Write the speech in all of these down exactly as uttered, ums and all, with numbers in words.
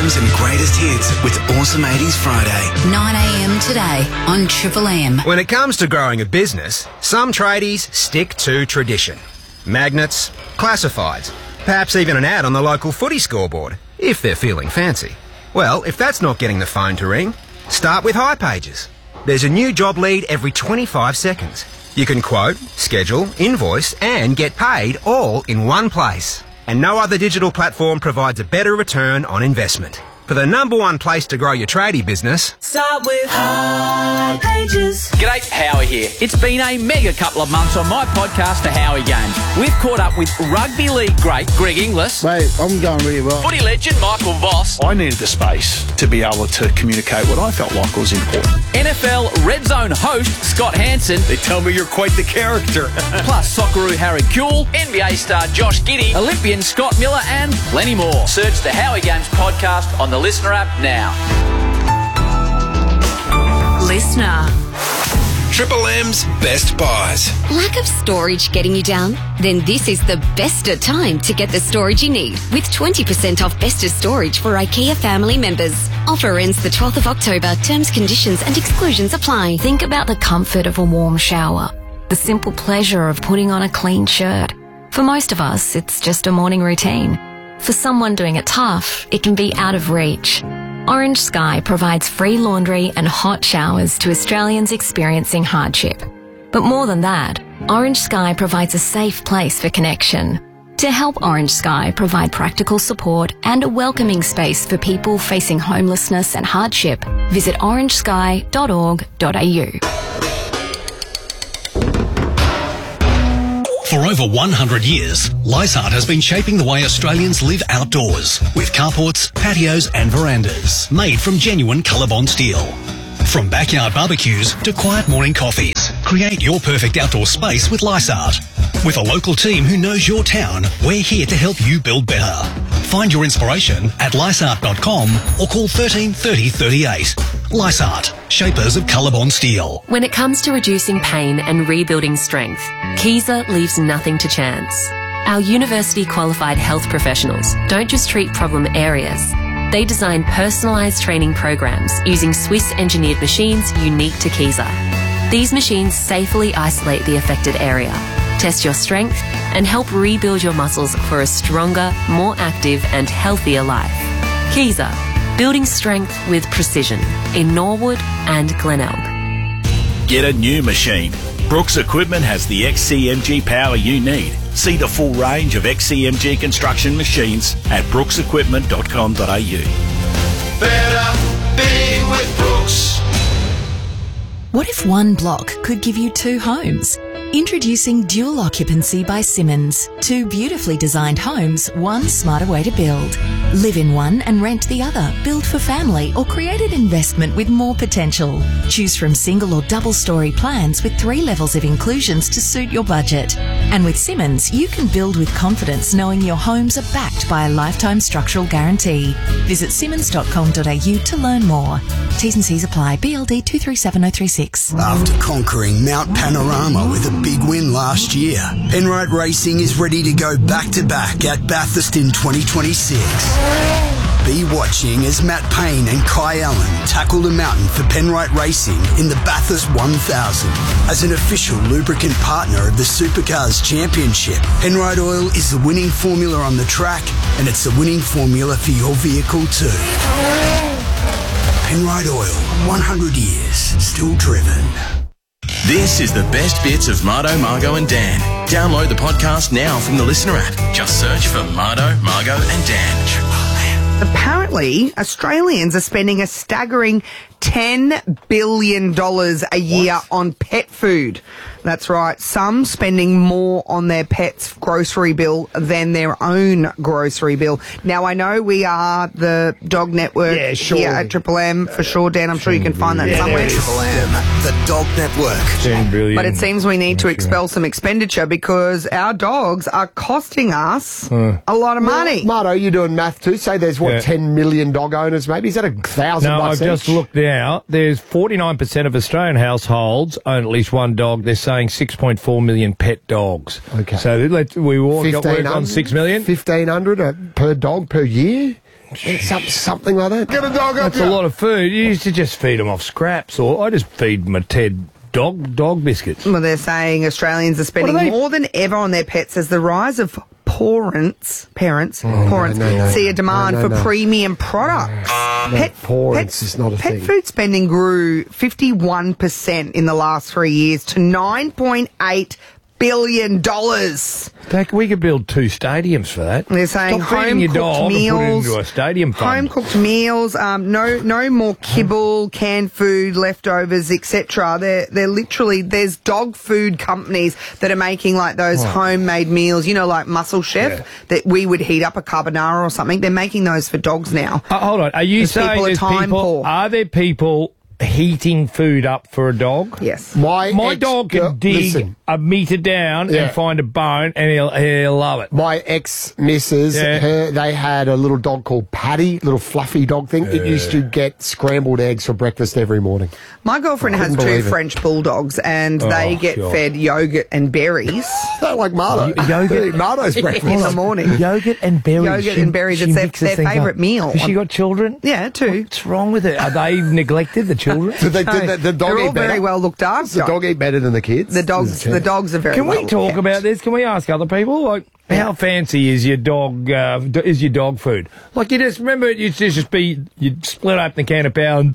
songs and greatest hits with Awesome eighties Friday. nine a m today on Triple M. When it comes to growing a business, some tradies stick to tradition. Magnets, classifieds, perhaps even an ad on the local footy scoreboard, if they're feeling fancy. Well, if that's not getting the phone to ring, start with hipages. There's a new job lead every twenty-five seconds. You can quote, schedule, invoice and get paid all in one place. And no other digital platform provides a better return on investment. For the number one place to grow your tradie business, start with hipages. G'day, Howie here. It's been a mega couple of months on my podcast, The Howie Games. We've caught up with rugby league great Greg Inglis. Mate, I'm going really well. Footy legend Michael Voss. I needed the space to be able to communicate what I felt like was important. N F L Red Zone host Scott Hansen. They tell me you're quite the character. Plus Socceroo Harry Kuehl, N B A star Josh Giddey, Olympian Scott Miller and plenty more. Search The Howie Games podcast on the Listener app now. Listener. Triple M's Best Buys. Lack of storage getting you down? Then this is the best time to get the storage you need with twenty percent off Best of Storage for IKEA family members. Offer ends the twelfth of October. Terms, conditions and exclusions apply. Think about the comfort of a warm shower, the simple pleasure of putting on a clean shirt. For most of us, it's just a morning routine. For someone doing it tough, it can be out of reach. Orange Sky provides free laundry and hot showers to Australians experiencing hardship. But more than that, Orange Sky provides a safe place for connection. To help Orange Sky provide practical support and a welcoming space for people facing homelessness and hardship, visit orange sky dot org dot a u. For over one hundred years, Lysart has been shaping the way Australians live outdoors with carports, patios and verandas made from genuine Colorbond steel. From backyard barbecues to quiet morning coffees, create your perfect outdoor space with Lysart. With a local team who knows your town, we're here to help you build better. Find your inspiration at lysart dot com or call thirteen thirty thirty-eight. Lysart, shapers of Colorbond steel. When it comes to reducing pain and rebuilding strength, Keyser leaves nothing to chance. Our university-qualified health professionals don't just treat problem areas. They design personalised training programs using Swiss-engineered machines unique to Keyser. These machines safely isolate the affected area, test your strength, and help rebuild your muscles for a stronger, more active and healthier life. Keyser, building strength with precision in Norwood and Glenelg. Get a new machine. Brooks Equipment has the X C M G power you need. See the full range of X C M G construction machines at brooks equipment dot com dot a u. Better being with Brooks. What if one block could give you two homes? Introducing Dual Occupancy by Simmons. Two beautifully designed homes, one smarter way to build. Live in one and rent the other. Build for family or create an investment with more potential. Choose from single or double story plans with three levels of inclusions to suit your budget. And with Simmons, you can build with confidence knowing your homes are backed by a lifetime structural guarantee. Visit simmons dot com dot a u to learn more. T's and C's apply. B L D two three seven zero three six. After conquering Mount Panorama with a big win last year, Penrite Racing is ready to go back-to-back at Bathurst in twenty twenty-six. Be watching as Matt Payne and Kai Allen tackle the mountain for Penrite Racing in the Bathurst one thousand. As an official lubricant partner of the Supercars Championship, Penrite Oil is the winning formula on the track, and it's the winning formula for your vehicle too. Penrite Oil, one hundred years, still driven. This is the best bits of Mardo, Margo and Dan. Download the podcast now from the Listener app. Just search for Mardo, Margo and Dan. Apparently, Australians are spending a staggering ten billion dollars a year what? on pet food. That's right. Some spending more on their pet's grocery bill than their own grocery bill. Now, I know we are the Dog Network yeah, sure. here at Triple M for sure, Dan. I'm sure you can find that yeah, somewhere. Triple M, the Dog Network. ten billion. But it seems we need to expel some expenditure because our dogs are costing us uh. a lot of money. Well, Mardo, you're doing math too. Say there's, what, yeah. ten million dog owners maybe? Is that a thousand no, bucks I've each? just looked now. There's forty-nine percent of Australian households own at least one dog. They're saying six point four million pet dogs. Okay. So let's, we all got work on six million. fifteen hundred per dog per year? Some, something like that. Get a dog up That's a lot of food. You used to just feed them off scraps, or I just feed my Ted dog dog biscuits. Well, they're saying Australians are spending What are they- more than ever on their pets as the rise of parents, parents, Oh, no, parents no, no. see a demand No, no, for no. premium products. Pet, parents is not a pet thing. food spending grew fifty-one percent in the last three years to nine point eight billion dollars. Heck, we could build two stadiums for that. They're saying Stop feeding your home-cooked dog and put it meals, into a stadium fund. home cooked meals, um, no no more kibble, canned food, leftovers, et cetera. They're they're literally there's dog food companies that are making like those Oh. homemade meals, you know, like Muscle Chef Yeah. that we would heat up a carbonara or something. They're making those for dogs now. Uh, hold on, are you 'Cause saying people are there's time people? poor. Are there people heating food up for a dog? Yes. My My ex- dog can girl- dig listen. a metre down Yeah. and find a bone, and he'll he'll love it. My ex-missus, Yeah. her, they had a little dog called Patty, little fluffy dog thing. It used to get scrambled eggs for breakfast every morning. My girlfriend I has couldn't two believe it. French bulldogs, and Oh, they get God. fed yogurt and berries. Don't like Mardo. Y- yogurt. Mardo's breakfast. in the morning. Yogurt and berries. Yogurt She- and berries. she It's their, mixes their things favourite up. meal. Has she got children? Yeah, two. What's wrong with it? Are they neglected, the children? Do they, do the, the dog They're eat all better? very well looked after. Does the dog eat better than the kids? The dogs, the dogs are very. Can we well talk kept. about this? Can we ask other people? Like, how fancy is your dog? Uh, d- is your dog food? Like, you just remember it used to just be you'd split open the can of power and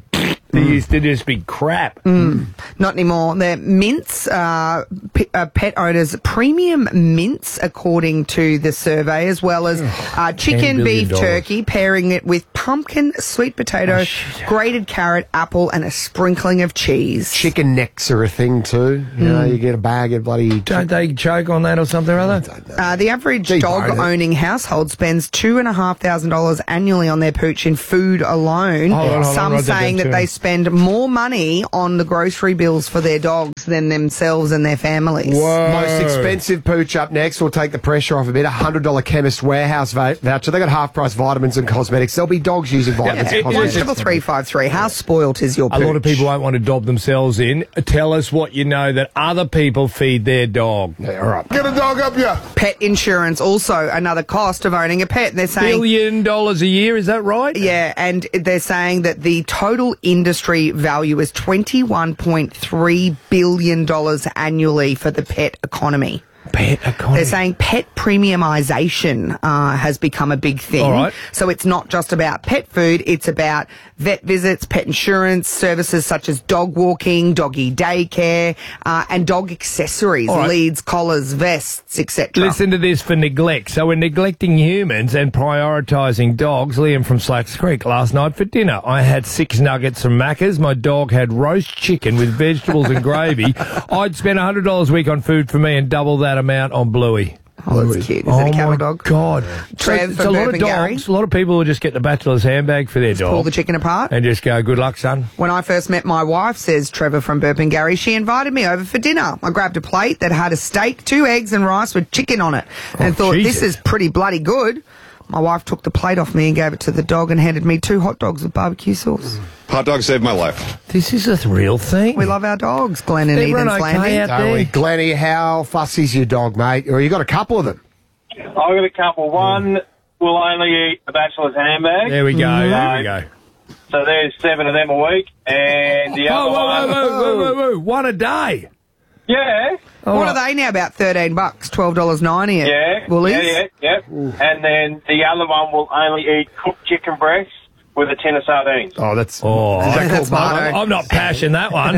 it used to just be crap. Mm, not anymore. They're mints, uh, p- uh, pet owners, premium mints, according to the survey, as well as uh, chicken, ten billion beef, dollars. turkey, pairing it with pumpkin, sweet potato, grated carrot, apple, and a sprinkling of cheese. Chicken necks are a thing too. You know, you get a bag of bloody. Don't they choke on that or something or other? Uh, the average Gee, dog bonus. owning household spends two and a half thousand dollars annually on their pooch in food alone. Hold on, hold on, Some write that saying down that too. they spend more money on the grocery bills for their dogs than themselves and their families. Most expensive pooch up next. We'll take the pressure off a bit. A hundred dollar Chemist Warehouse va- voucher. They got half price vitamins and cosmetics. There'll be dogs using vitamins Yeah. and One cosmetics. triple three five three. How spoilt is your A pooch? lot of people won't want to dob themselves in. Tell us what you know that other people feed their dog. Yeah, all right. Get a dog up here. Pet insurance also another cost of owning a pet. They're saying Billion dollars a year, is that right? yeah, and they're saying that the total industry value is twenty-one point three billion dollars annually for the pet economy. Pet economy. They're saying pet premiumisation uh, has become a big thing. All right. So it's not just about pet food, it's about vet visits, pet insurance, services such as dog walking, doggy daycare, uh, and dog accessories, All right. leads, collars, vests, et cetera. Listen to this for neglect. So we're neglecting humans and prioritising dogs. Liam from Slacks Creek last night for dinner. I had six nuggets from Macca's. My dog had roast chicken with vegetables and gravy. I'd spend one hundred dollars a week on food for me and double that amount on Bluey. Oh, that's cute. Is oh it a cattle my dog? God. Trev so, it's from a lot of Burping Gary. dogs, a lot of people will just get the bachelor's handbag for their dog. Pull the chicken apart. And just go, good luck, son. When I first met my wife, says Trevor from Burping Gary, she invited me over for dinner. I grabbed a plate that had a steak, two eggs and rice with chicken on it and Oh, thought, Jesus. this is pretty bloody good. My wife took the plate off me and gave it to the dog and handed me two hot dogs with barbecue sauce. Hot dog saved my life. This is a real thing. We love our dogs, Glenn and Everyone Ethan okay Flandy. out Don't there? we? Glennie, how fussy's your dog, mate? Or you got a couple of them? I've got a couple. One will only eat a bachelor's handbag. There we go, there we go. So there's seven of them a week. And the Oh, other whoa, one... whoa, whoa, whoa, whoa, whoa. One a day. Yeah. What are they now? About thirteen bucks, twelve dollars ninety. Yeah. Woolies. Yeah, yeah, yeah. And then the other one will only eat cooked chicken breast with a tin of sardines. Oh, that's... Oh, Is that that's called Mardo? I'm, I'm not pashing that one.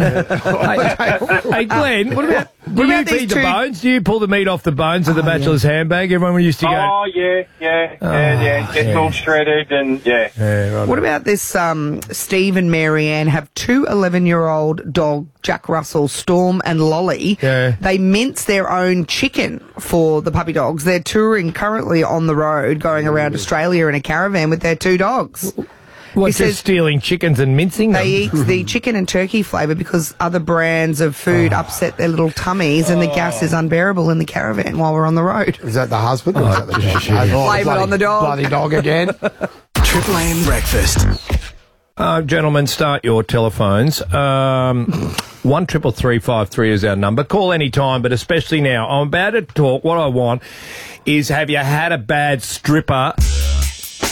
hey, hey, Glenn, what about, do What you about these feed the two- bones? Do you pull the meat off the bones of the bachelor's handbag? Everyone used to go... Oh, yeah, yeah, yeah, yeah. It's yeah. all shredded and, yeah. Yeah, right. What about this? Um, Steve and Marianne have two eleven-year-old dog, Jack Russell, Storm and Lolly. Yeah. They mince their own chicken for the puppy dogs. They're touring currently on the road, going around Australia in a caravan with their two dogs. What, He just says stealing chickens and mincing them? they eat the chicken and turkey flavour because other brands of food upset their little tummies and the gas is unbearable in the caravan while we're on the road. Is that the husband? Or is that the dog? Oh, Blame it bloody- on the dog. Bloody dog again. Triple M breakfast. Uh, gentlemen, start your telephones. Um, one triple three five three is our number. Call any time, but especially now. I'm about to talk. What I want is, have you had a bad stripper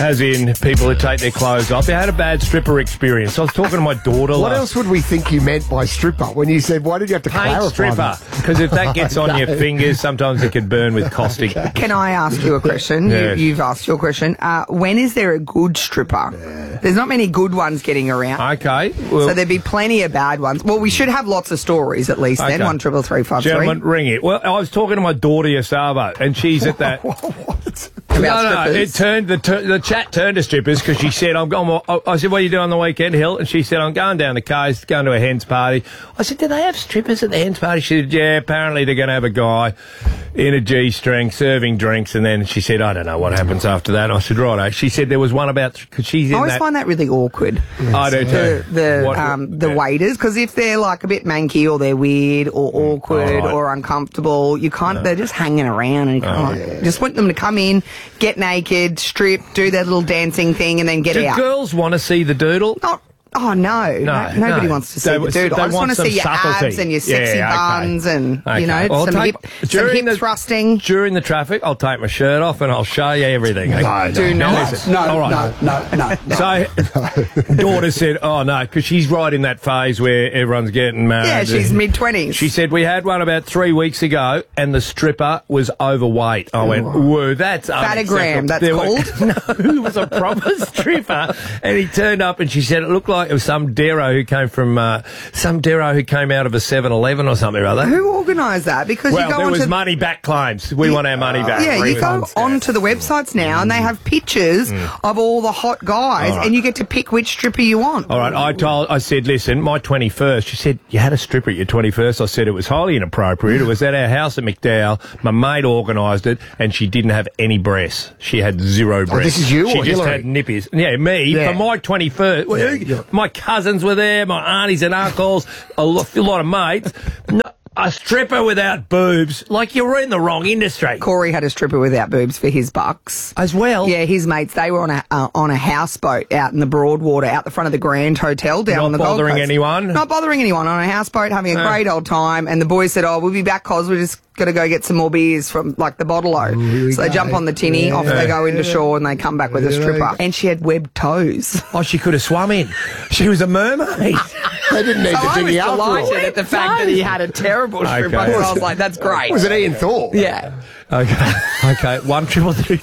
As in, people who take their clothes off. I had a bad stripper experience. I was talking to my daughter What last else would we think you meant by stripper when you said, why did you have to Paint clarify stripper. that? Because if that gets on your fingers, sometimes it can burn with caustic. Can I ask you a question? Yes. You, you've asked your question. Uh, when is there a good stripper? There's not many good ones getting around. Okay. Well, so there'd be plenty of bad ones. Well, we should have lots of stories at least then. Okay. One triple three five three. Gentlemen, ring it. Well, I was talking to my daughter Yasaba, and she's at that. About no, no, strippers? it turned the tur the chat turned to strippers because she said, "I'm going." I said, "What are you doing on the weekend, Hill?" And she said, "I'm going down the coast, going to a hens party." I said, "Do they have strippers at the hens party?" She said, "Yeah, apparently they're going to have a guy in a G-string serving drinks." And then she said, "I don't know what happens after that." And I said, "Righto." She said there was one about because she's in I always that. find that really awkward. I do too. The the, What- um, the yeah. waiters, because if they're like a bit manky or they're weird or awkward Oh, right. or uncomfortable, you can't. They're just hanging around, and you Oh, can't. Just want them to come in, get naked, strip, do their little dancing thing, and then get Do out. girls want to see the doodle? Not. Oh no, No, no nobody no. wants to see They- the doodle. they I just want want to some see your subtlety. abs and your sexy Yeah, okay. buns and Okay. you know Well, I'll some, take- hip, some during hip the- thrusting. During the traffic, I'll take my shirt off and I'll show you everything. No, Do Now not. listen. No, All right. no, no, no, no. So, daughter said, "Oh no," because she's right in that phase where everyone's getting married. Yeah, she's mid twenties. She said we had one about three weeks ago, and the stripper was overweight. I went, "Whoa, that's Fatagram, unacceptable." that's There called. were- No, it was a proper stripper, and he turned up, and she said it looked like it was some Dero who came from uh, some Dero who came out of a seven eleven or something or other. Who organised that? Because Well, you go there was onto money back claims. We want our money back. Yeah, you go onto the websites now and they have pictures of all the hot guys Mm. All right. and you get to pick which stripper you want. All right, I told, I said, listen, my twenty-first. She said, you had a stripper at your twenty-first. I said it was highly inappropriate. It was at our house at McDowell. My mate organised it, and she didn't have any breasts. She had zero breasts. Oh, this is you She or just Hillary? had nippies. Yeah, me Yeah. for my twenty-first. Well, yeah. My cousins were there, my aunties and uncles, a lot, a lot of mates. No, a stripper without boobs, like you're in the wrong industry. Corey had a stripper without boobs for his bucks. As well? Yeah, his mates, they were on a uh, on a houseboat out in the Broadwater, out the front of the Grand Hotel down Not on the Gold bothering Coast. anyone? Not bothering anyone, on a houseboat, having a Uh. great old time. And the boys said, oh, we'll be back, Cos, we're just going to go get some more beers from, like, the bottle-o. we So they go. jump on the tinny, Yeah. off they go into shore, and they come back with a Yeah, they stripper. go. And she had webbed toes. Oh, she could have swum in. She was a mermaid. They didn't need So the I was dinghy after all. delighted at the fact that he had a terrible Okay. stripper. So I was like, that's great. Was it Ian Thorpe? Yeah. Okay, okay, one triple three.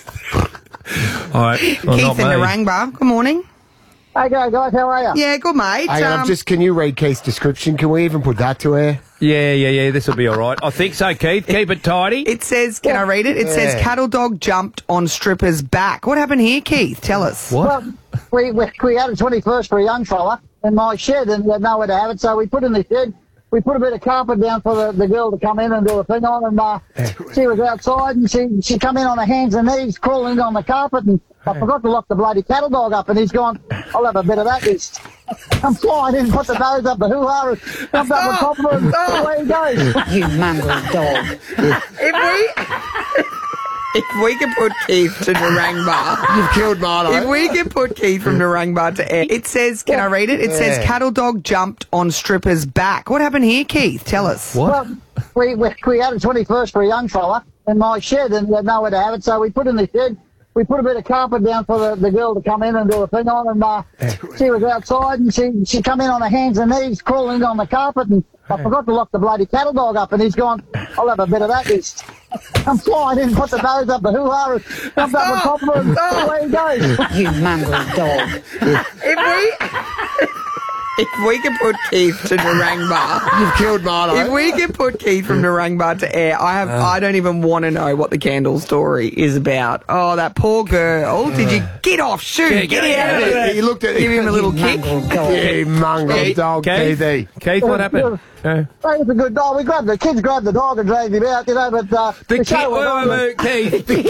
All right, well, Keith not in me. Narangba, good morning. Hey, guys, how are you? Yeah, good, mate. Hang on, Um, just can you read Keith's description? Can we even put that to air? Yeah, yeah, yeah. This will be all right. I think so, Keith. Keep it tidy. It says, can I read it? It says, Yeah. cattle dog jumped on stripper's back. What happened here, Keith? Tell us. What? Well, we, we, we had a twenty-first for a young fella in my shed and we had nowhere to have it, so we put in the shed. We put a bit of carpet down for the, the girl to come in and do a thing on, and uh, she was outside and she she come in on her hands and knees, crawling on the carpet, and I forgot to lock the bloody cattle dog up, and he's gone, I'll have a bit of that. He's, I'm flying in, put the nose up the hoo-ha, and jumped up the top of her, and away he goes. You mongrel dog. if we... If we can put Keith to Narangba, You've killed Marlo. if we can put Keith from Narangba to air, it says, can I read it? It says, Yeah. cattle dog jumped on stripper's back. What happened here, Keith? Tell us. What? Well, we, we, we had a twenty-first for a young fella in my shed and we had nowhere to have it, so we put in the shed. We put a bit of carpet down for the, the girl to come in and do a thing on, and uh, she was outside and she she come in on her hands and knees, crawling on the carpet, and I forgot to lock the bloody cattle dog up, and he's gone, I'll have a bit of that. He's, I'm flying in, put the nose up the hoo-ha, and jumped up the top of her, and away he goes. You mongrel dog. if we... If we can put Keith to Narangba, You've killed Marlo. if we can put Keith from Narangba to air, I have. I don't even want to know what the candle story is about. Oh, that poor girl! Did you get off? Shoot! Get- Get, get out of out of there! He looked at Give him a little kick. You mongrel dog, Keith, Keithy. Keith, what happened? Uh, Hey, it's a good dog. We grabbed the kids, grabbed the dog and dragged him out, you know, but uh, the the kid, show went on. wait, wait, wait, Keith, the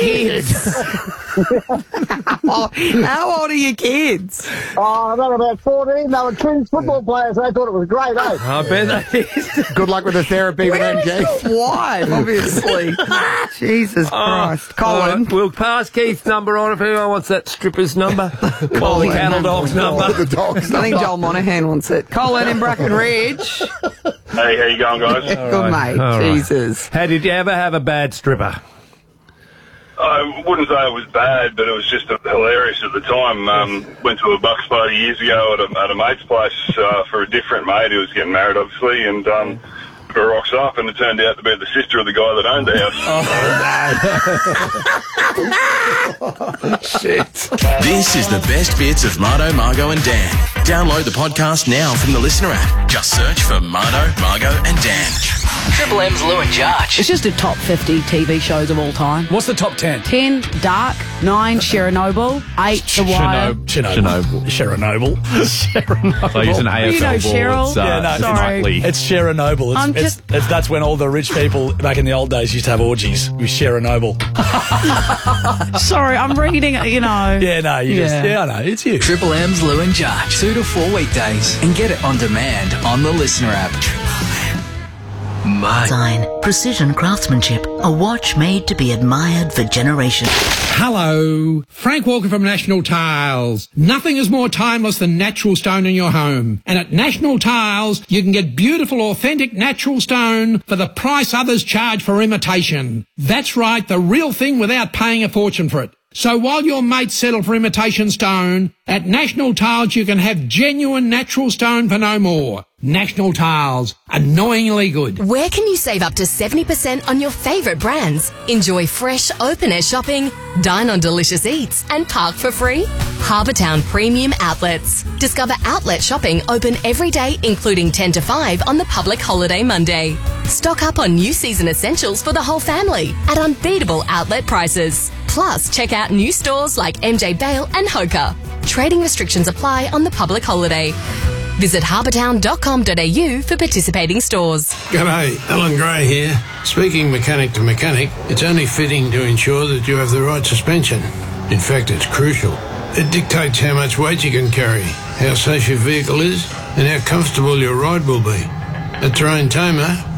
kids. Oh, how old are your kids? Oh, they were about fourteen. They were twins football players. They thought it was great, eh? I bet that is. Good luck with the therapy with Where M is G. your wife? Obviously. Jesus Christ, Colin. Uh, we'll pass Keith's number on if anyone wants that stripper's number. Call the cattle dog's number. The dog's I think Joel Monaghan wants it. Colin in Brackenridge. Hey, how you going, guys? Good mate. All right. Jesus. How did you ever have a bad stripper? I wouldn't say it was bad, but it was just hilarious at the time. Um, went to a bucks party years ago at a, at a mate's place uh, for a different mate who was getting married, obviously, and um, it rocks up, and it turned out to be the sister of the guy that owned the house. Oh, Shit. This is the best bits of Mardo, Margo and Dan. Download the podcast now from the Listener app. Just search for Mardo, Margo and Dan. Triple M's Lou and Jarch. It's just a top fifty T V shows of all time. What's the top ten? ten, Dark. nine, Chernobyl. eight, The Wire. Chernobyl. Chernobyl. Chernobyl. So use an A S L You know ball. Cheryl. It's, uh, Yeah, no, it's sorry. nightly. It's Chernobyl. It's, I'm it's, just- it's, that's when all the rich people back in the old days used to have orgies with Chernobyl. Sorry, I'm reading, you know. Yeah, no, you just, yeah, I know, it's you. Triple M's Lou and Jarch. Two to four weekdays. And get it on demand on the Listener app. Design, precision craftsmanship, a watch made to be admired for generations. Hello, Frank Walker from National Tiles. Nothing is more timeless than natural stone in your home. And at National Tiles, you can get beautiful, authentic natural stone for the price others charge for imitation. That's right, the real thing without paying a fortune for it. So while your mates settle for imitation stone, at National Tiles you can have genuine natural stone for no more. National Tiles, annoyingly good. Where can you save up to seventy percent on your favourite brands? Enjoy fresh, open-air shopping, dine on delicious eats, and park for free? Harbour Town Premium Outlets. Discover outlet shopping open every day, including ten to five on the public holiday Monday. Stock up on new season essentials for the whole family at unbeatable outlet prices. Plus, check out new stores like M J Bale and Hoka. Trading restrictions apply on the public holiday. Visit harbour town dot com dot a u for participating stores. G'day, Alan Gray here. Speaking mechanic to mechanic, it's only fitting to ensure that you have the right suspension. In fact, it's crucial. It dictates how much weight you can carry, how safe your vehicle is, and how comfortable your ride will be. At Terrain Tamer,